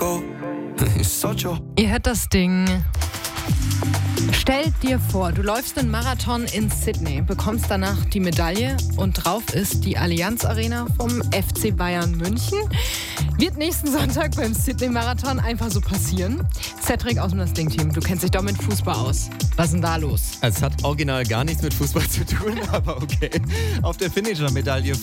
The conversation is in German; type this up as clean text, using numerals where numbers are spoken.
go. Ihr hört das Ding. Stell dir vor, du läufst einen Marathon in Sydney, bekommst danach die Medaille und drauf ist die Allianz Arena vom FC Bayern München. Wird nächsten Sonntag beim Sydney-Marathon einfach so passieren? Cedric aus dem Das Ding-Team, du kennst dich doch mit Fußball aus. Was ist denn da los? Es hat original gar nichts mit Fußball zu tun, aber okay. Auf der Finisher-Medaille